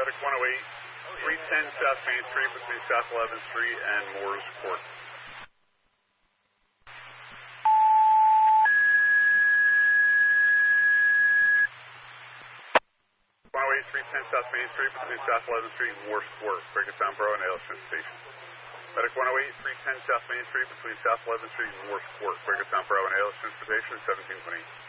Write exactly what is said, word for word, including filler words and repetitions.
Medic one oh eight, three ten South Main Street between South eleventh Street and Moore's Court. one oh eight, three ten South Main Street between South eleventh Street and Moore's Court. Quakertown Borough and Alice Station. Medic one oh eight, three ten South Main Street between South eleventh Street and Moore's Court. Quakertown Borough and Alice Transportation, seventeen twenty.